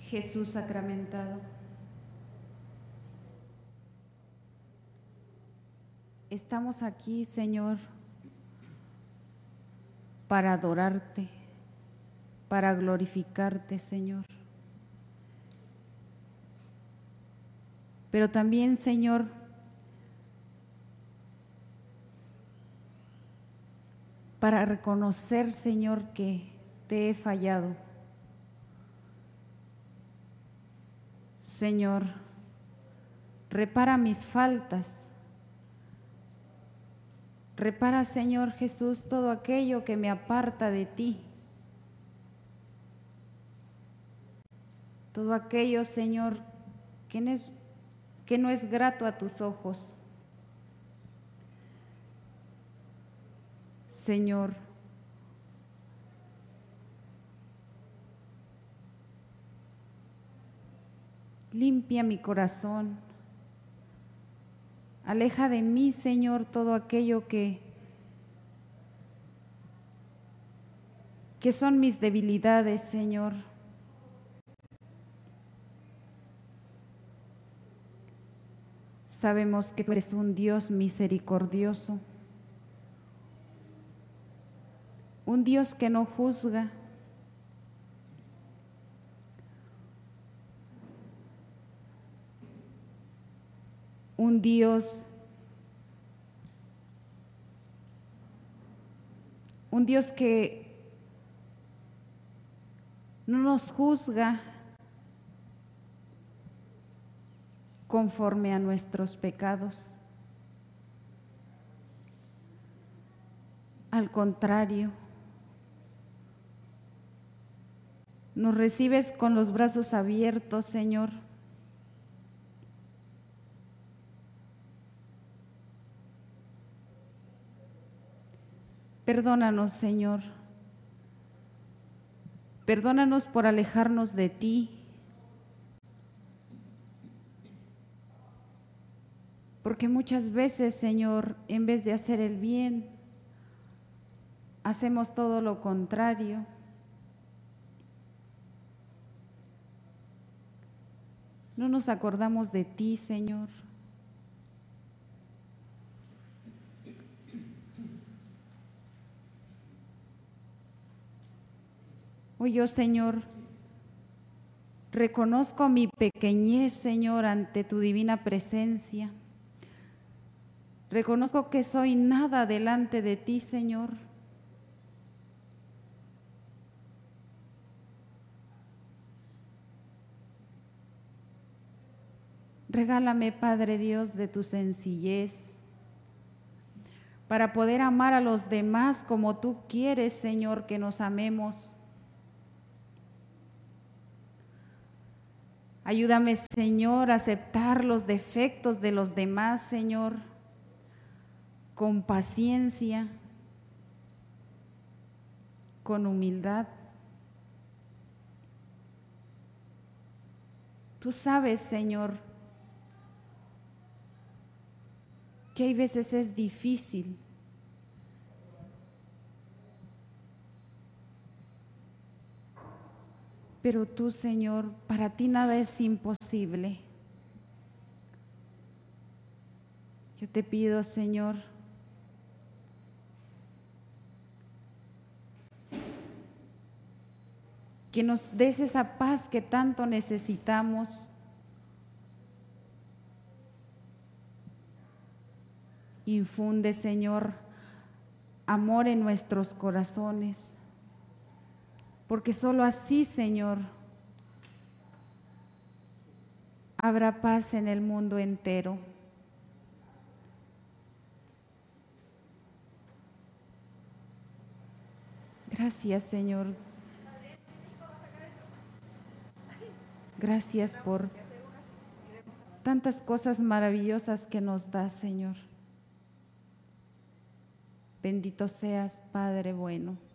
Jesús sacramentado, estamos aquí, Señor, para adorarte, para glorificarte, Señor. Pero también, Señor, para reconocer, Señor, que te he fallado. Señor, repara mis faltas. Repara, Señor Jesús, todo aquello que me aparta de ti. Todo aquello, Señor, que no es grato a tus ojos. Señor, limpia mi corazón. Aleja de mí, Señor, todo aquello que son mis debilidades, Señor. Sabemos que tú eres un Dios misericordioso, un Dios que no juzga, un Dios que no nos juzga conforme a nuestros pecados. Al contrario, nos recibes con los brazos abiertos, Señor. Perdónanos, Señor. Perdónanos por alejarnos de ti. Porque muchas veces, Señor, en vez de hacer el bien, hacemos todo lo contrario. No nos acordamos de ti, Señor. Hoy yo, Señor, reconozco mi pequeñez, Señor, ante tu divina presencia. Reconozco que soy nada delante de ti, Señor. Regálame, Padre Dios, de tu sencillez, para poder amar a los demás como tú quieres, Señor, que nos amemos. Ayúdame, Señor, a aceptar los defectos de los demás, Señor, con paciencia, con humildad. Tú sabes, Señor, que hay veces es difícil. Pero tú, Señor, para ti nada es imposible. Yo te pido, Señor, que nos des esa paz que tanto necesitamos. Infunde, Señor, amor en nuestros corazones, porque solo así, Señor, habrá paz en el mundo entero. Gracias, Señor. Gracias por tantas cosas maravillosas que nos das, Señor. Bendito seas, Padre bueno.